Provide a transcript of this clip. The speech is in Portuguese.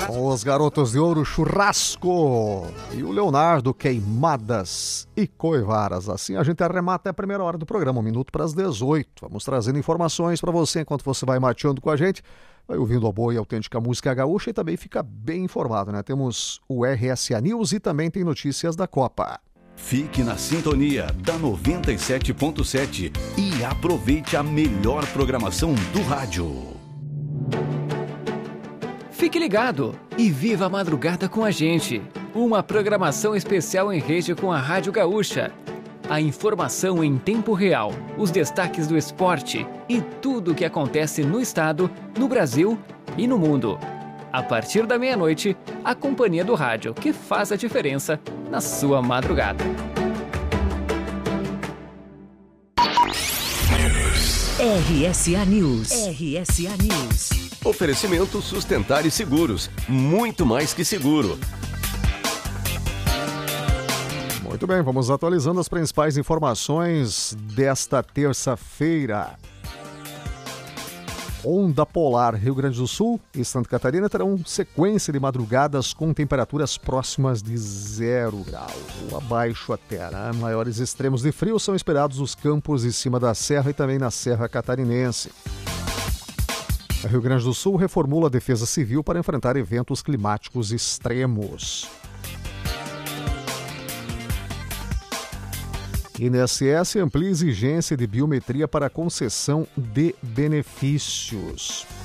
Com os Garotos de Ouro, Churrasco. E o Leonardo, Queimadas e Coivaras. Assim a gente arremata a primeira hora do programa, 1 minuto para as 18. Vamos trazendo informações para você enquanto você vai mateando com a gente. Vai ouvindo a boa e autêntica música gaúcha e também fica bem informado, né? Temos o RSA News e também tem notícias da Copa. Fique na sintonia da 97.7 e aproveite a melhor programação do rádio. Fique ligado e viva a madrugada com a gente. Uma programação especial em rede com a Rádio Gaúcha. A informação em tempo real, os destaques do esporte e tudo o que acontece no estado, no Brasil e no mundo. A partir da meia-noite, a companhia do rádio que faz a diferença na sua madrugada. RSA News. RSA News. Oferecimento Sustentar e Seguros. Muito mais que seguro. Muito bem, vamos atualizando as principais informações desta terça-feira. Onda polar Rio Grande do Sul e Santa Catarina terão sequência de madrugadas com temperaturas próximas de 0 grau, ou abaixo até, né? Maiores extremos de frio são esperados nos campos de cima da serra e também na Serra Catarinense. O Rio Grande do Sul reformula a Defesa Civil para enfrentar eventos climáticos extremos. INSS amplia exigência de biometria para concessão de benefícios.